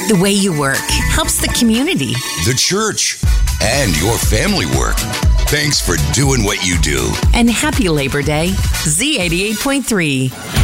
The way you work helps the community, the church, and your family work. Thanks for doing what you do. And happy Labor Day, Z88.3.